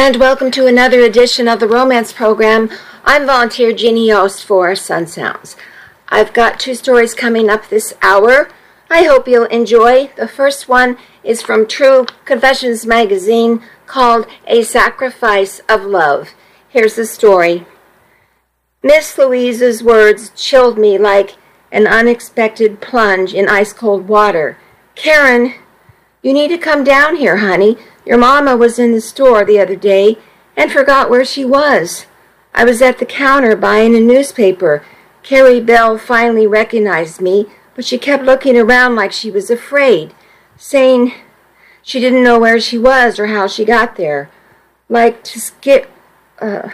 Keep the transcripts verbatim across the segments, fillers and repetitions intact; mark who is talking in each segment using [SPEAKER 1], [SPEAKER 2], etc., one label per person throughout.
[SPEAKER 1] And welcome to another edition of the Romance Program. I'm volunteer Jeannie Yost for Sun Sounds. I've got two stories coming up this hour. I hope you'll enjoy. The first one is from True Confessions magazine called A Sacrifice of Love. Here's the story. Miss Louise's words chilled me like an unexpected plunge in ice-cold water. Karen, you need to come down here, honey. Your mama was in the store the other day and forgot where she was. I was at the counter buying a newspaper. Carrie Bell finally recognized me, but she kept looking around like she was afraid, saying she didn't know where she was or how she got there. Like to scare, uh,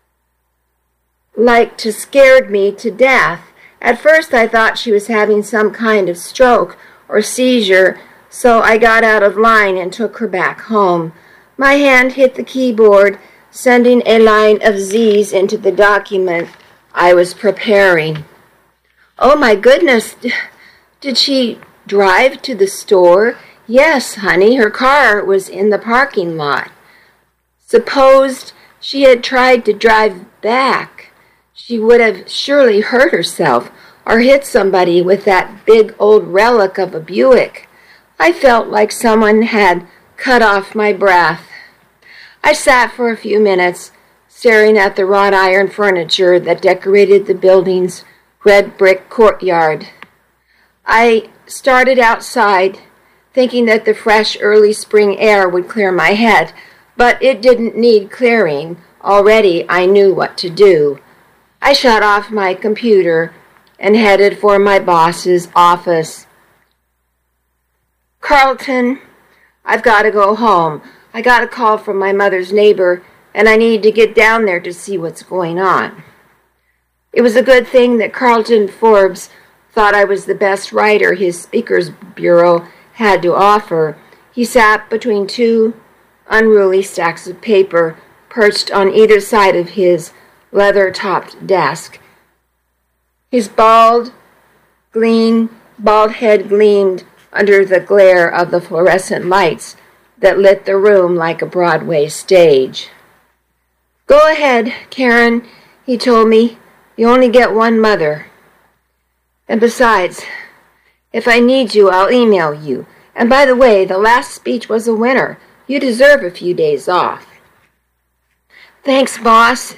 [SPEAKER 1] like to scared me to death. At first I thought she was having some kind of stroke or seizure, so I got out of line and took her back home. My hand hit the keyboard, sending a line of Z's into the document I was preparing. Oh my goodness, did she drive to the store? Yes, honey, her car was in the parking lot. Supposed she had tried to drive back. She would have surely hurt herself or hit somebody with that big old relic of a Buick. I felt like someone had cut off my breath. I sat for a few minutes, staring at the wrought iron furniture that decorated the building's red brick courtyard. I started outside, thinking that the fresh early spring air would clear my head, but it didn't need clearing. Already I knew what to do. I shut off my computer and headed for my boss's office. Carlton, I've got to go home. I got a call from my mother's neighbor, and I need to get down there to see what's going on. It was a good thing that Carlton Forbes thought I was the best writer his speakers bureau had to offer. He sat between two unruly stacks of paper perched on either side of his leather-topped desk. His bald, gleam, bald head gleamed under the glare of the fluorescent lights that lit the room like a Broadway stage. Go ahead, Karen, he told me. You only get one mother. And besides, if I need you, I'll email you. And by the way, the last speech was a winner. You deserve a few days off. Thanks, boss.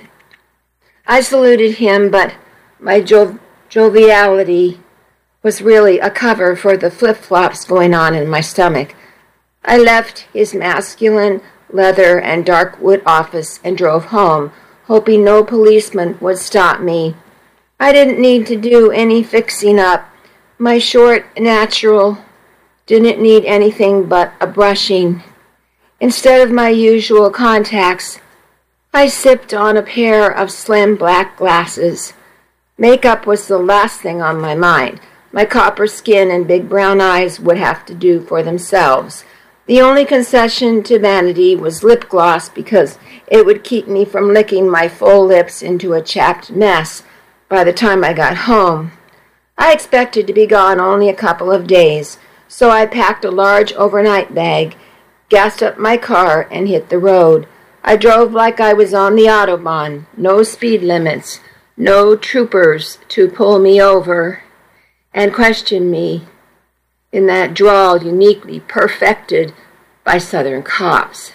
[SPEAKER 1] I saluted him, but my jo- joviality was really a cover for the flip-flops going on in my stomach. I left his masculine leather and dark wood office and drove home, hoping no policeman would stop me. I didn't need to do any fixing up. My short natural didn't need anything but a brushing. Instead of my usual contacts, I sipped on a pair of slim black glasses. Makeup was the last thing on my mind. My copper skin and big brown eyes would have to do for themselves. The only concession to vanity was lip gloss because it would keep me from licking my full lips into a chapped mess by the time I got home. I expected to be gone only a couple of days, so I packed a large overnight bag, gassed up my car, and hit the road. I drove like I was on the Autobahn. No speed limits, no troopers to pull me over and question me in that drawl uniquely perfected by Southern cops.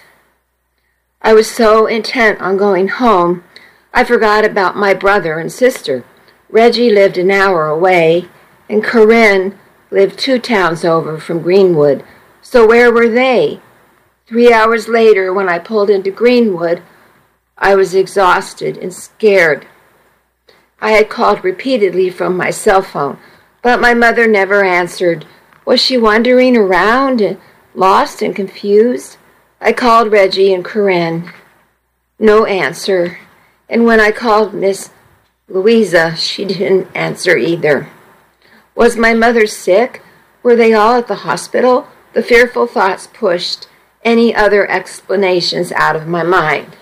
[SPEAKER 1] I was so intent on going home, I forgot about my brother and sister. Reggie lived an hour away, and Corinne lived two towns over from Greenwood. So where were they? Three hours later, when I pulled into Greenwood, I was exhausted and scared. I had called repeatedly from my cell phone, but my mother never answered. Was she wandering around, and lost and confused? I called Reggie and Corinne. No answer. And when I called Miss Louisa, she didn't answer either. Was my mother sick? Were they all at the hospital? The fearful thoughts pushed any other explanations out of my mind.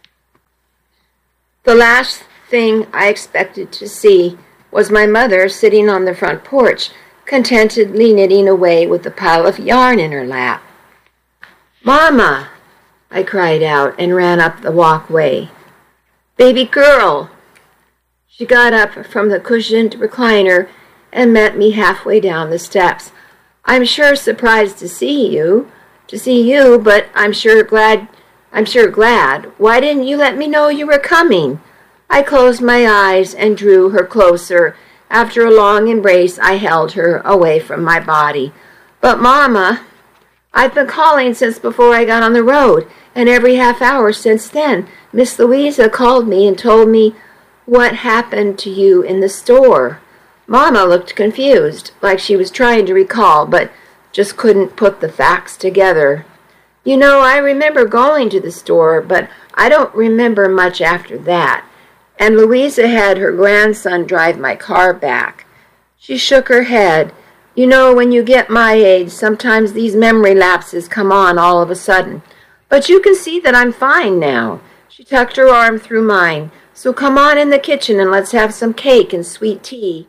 [SPEAKER 1] The last thing I expected to see was my mother sitting on the front porch, contentedly knitting away with a pile of yarn in her lap. Mama, I cried out and ran up the walkway. Baby girl! She got up from the cushioned recliner and met me halfway down the steps. I'm sure surprised to see you, to see you, but I'm sure glad, I'm sure glad. Why didn't you let me know you were coming? I closed my eyes and drew her closer. After a long embrace, I held her away from my body. But, Mama, I've been calling since before I got on the road, and every half hour since then. Miss Louisa called me and told me what happened to you in the store. Mama looked confused, like she was trying to recall, but just couldn't put the facts together. You know, I remember going to the store, but I don't remember much after that. And Louisa had her grandson drive my car back. She shook her head. You know, when you get my age, sometimes these memory lapses come on all of a sudden. But you can see that I'm fine now. She tucked her arm through mine. So come on in the kitchen and let's have some cake and sweet tea.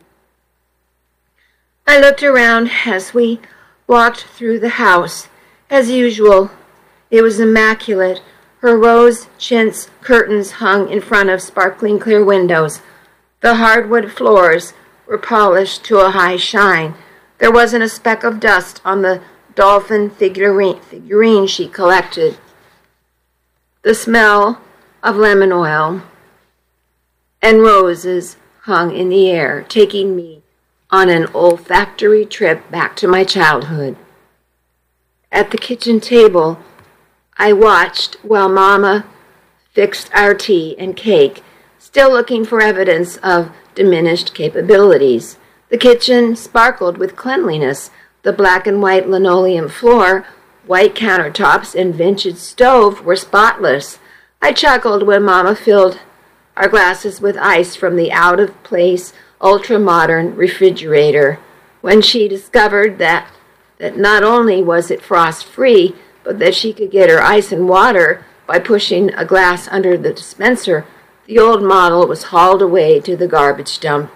[SPEAKER 1] I looked around as we walked through the house. As usual, it was immaculate. Her rose chintz curtains hung in front of sparkling clear windows. The hardwood floors were polished to a high shine. There wasn't a speck of dust on the dolphin figurine, figurine she collected. The smell of lemon oil and roses hung in the air, taking me on an olfactory trip back to my childhood. At the kitchen table, I watched while Mama fixed our tea and cake, still looking for evidence of diminished capabilities. The kitchen sparkled with cleanliness. The black and white linoleum floor, white countertops, and vintage stove were spotless. I chuckled when Mama filled our glasses with ice from the out-of-place, ultra-modern refrigerator. When she discovered that, that not only was it frost-free, but that she could get her ice and water by pushing a glass under the dispenser, the old model was hauled away to the garbage dump.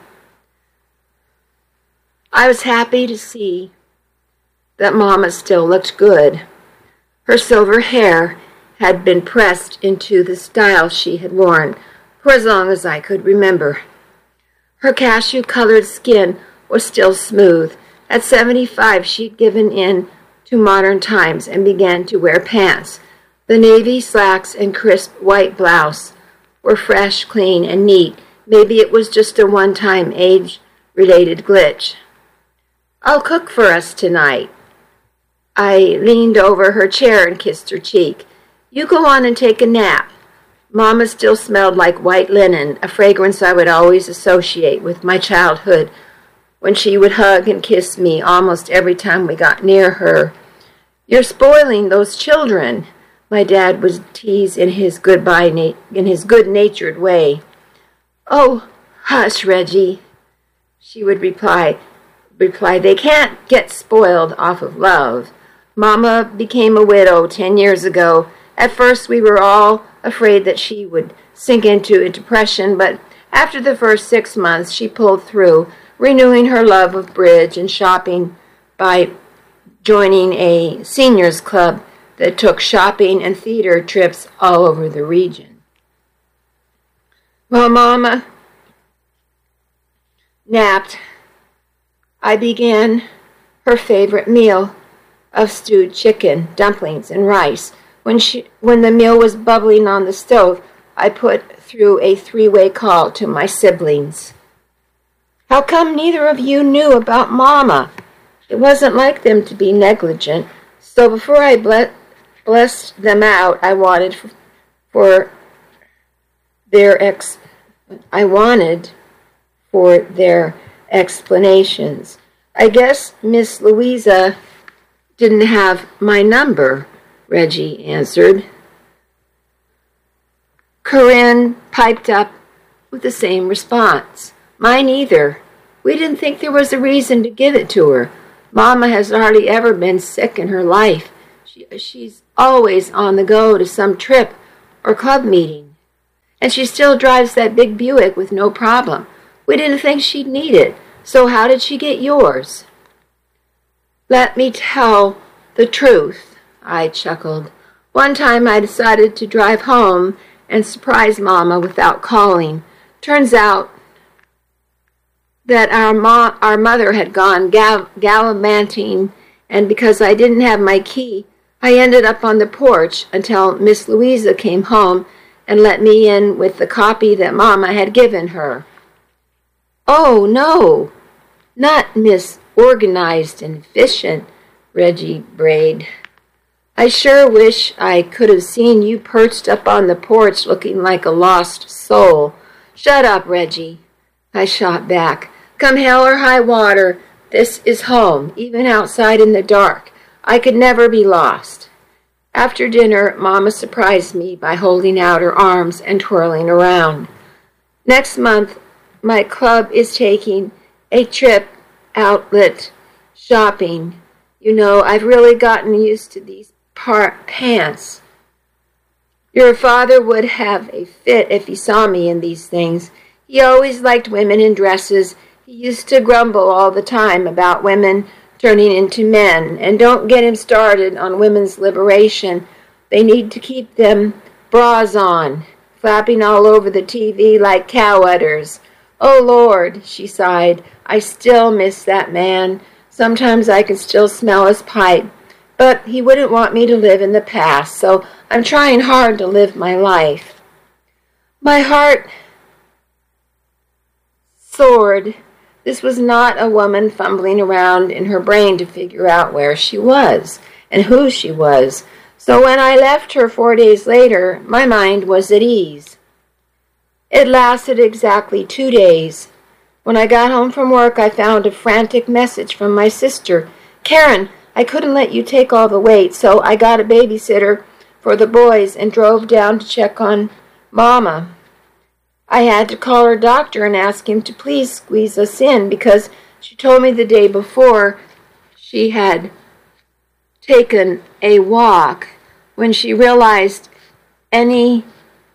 [SPEAKER 1] I was happy to see that Mama still looked good. Her silver hair had been pressed into the style she had worn for as long as I could remember. Her cashew-colored skin was still smooth. At seventy-five, she'd given in to modern times and began to wear pants. The navy slacks and crisp white blouse were fresh, clean, and neat. Maybe it was just a one-time age-related glitch. I'll cook for us tonight. I leaned over her chair and kissed her cheek. You go on and take a nap. Mama still smelled like white linen, a fragrance I would always associate with my childhood, when she would hug and kiss me almost every time we got near her. You're spoiling those children, my dad would tease in his goodbye na- in his good-natured way. Oh, hush, Reggie, she would reply. Reply, they can't get spoiled off of love. Mama became a widow ten years ago. At first, we were all afraid that she would sink into a depression, but after the first six months, she pulled through, renewing her love of bridge and shopping by joining a seniors club that took shopping and theater trips all over the region. While Mama napped, I began her favorite meal of stewed chicken, dumplings, and rice. When she, when the meal was bubbling on the stove, I put through a three-way call to my siblings. How come neither of you knew about Mama? It wasn't like them to be negligent, so before I ble- blessed them out, I wanted for, for their ex, I wanted for their explanations. I guess Miss Louisa didn't have my number, Reggie answered. Corinne piped up with the same response. Mine either. We didn't think there was a reason to give it to her. Mama has hardly ever been sick in her life. She, she's always on the go to some trip or club meeting. And she still drives that big Buick with no problem. We didn't think she'd need it. So how did she get yours? Let me tell the truth, I chuckled. One time I decided to drive home and surprise Mama without calling. Turns out that our mo- our mother had gone gal- gallivanting, and because I didn't have my key, I ended up on the porch until Miss Louisa came home and let me in with the copy that Mama had given her. "Oh, no, not Miss Organized and Efficient," Reggie brayed. "I sure wish I could have seen you perched up on the porch looking like a lost soul." "Shut up, Reggie," I shot back. "Come hell or high water, this is home, even outside in the dark. I could never be lost." After dinner, Mama surprised me by holding out her arms and twirling around. "Next month, my club is taking a trip outlet shopping. You know, I've really gotten used to these par- pants. Your father would have a fit if he saw me in these things. He always liked women in dresses. He used to grumble all the time about women turning into men. And don't get him started on women's liberation. They need to keep them bras on, flapping all over the T V like cow udders. Oh, Lord," she sighed, "I still miss that man. Sometimes I can still smell his pipe. But he wouldn't want me to live in the past, so I'm trying hard to live my life." My heart soared. This was not a woman fumbling around in her brain to figure out where she was and who she was. So when I left her four days later, my mind was at ease. It lasted exactly two days. When I got home from work, I found a frantic message from my sister. "Karen, I couldn't let you take all the weight, so I got a babysitter for the boys and drove down to check on Mama. I had to call her doctor and ask him to please squeeze us in because she told me the day before she had taken a walk when she realized any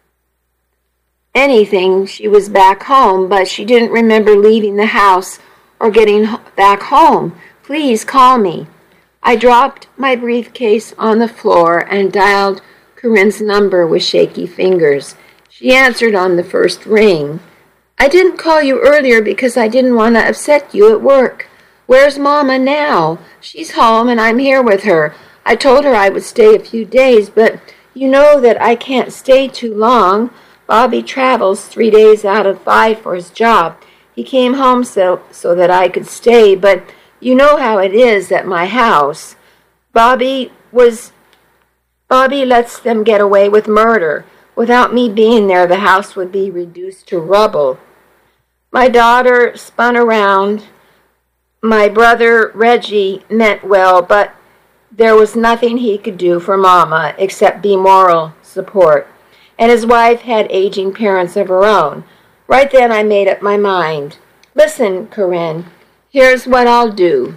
[SPEAKER 1] anything she was back home, but she didn't remember leaving the house or getting back home. Please call me." I dropped my briefcase on the floor and dialed Corinne's number with shaky fingers. She answered on the first ring. "I didn't call you earlier because I didn't want to upset you at work. Where's Mama now? She's home and I'm here with her. I told her I would stay a few days, but you know that I can't stay too long. Bobby travels three days out of five for his job. He came home so, so that I could stay, but you know how it is at my house. Bobby was... Bobby lets them get away with murder. Without me being there, the house would be reduced to rubble." My daughter spun around. My brother, Reggie, meant well, but there was nothing he could do for Mama except be moral support. And his wife had aging parents of her own. Right then I made up my mind. "Listen, Corinne, here's what I'll do.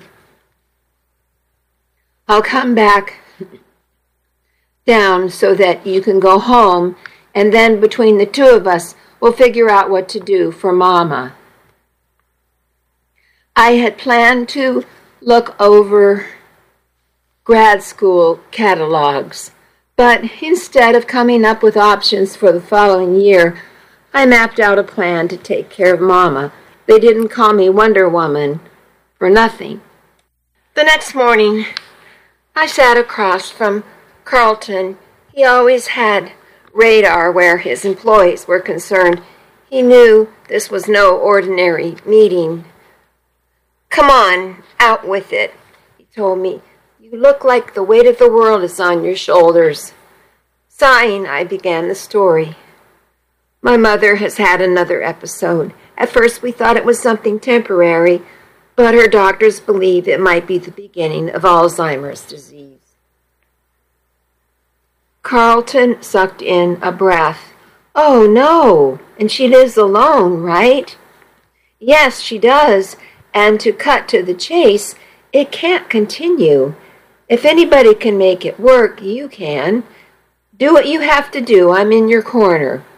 [SPEAKER 1] I'll come back down so that you can go home, and then between the two of us, we'll figure out what to do for Mama." I had planned to look over grad school catalogs, but instead of coming up with options for the following year, I mapped out a plan to take care of Mama. They didn't call me Wonder Woman for nothing. The next morning, I sat across from Carlton. He always had radar where his employees were concerned. He knew this was no ordinary meeting. "Come on, out with it," he told me. "You look like the weight of the world is on your shoulders." Sighing, I began the story. "My mother has had another episode. At first we thought it was something temporary, but her doctors believe it might be the beginning of Alzheimer's disease." Carlton sucked in a breath. "Oh, no, and she lives alone, right?" "Yes, she does, and to cut to the chase, it can't continue. If anybody can make it work, you can. Do what you have to do. I'm in your corner.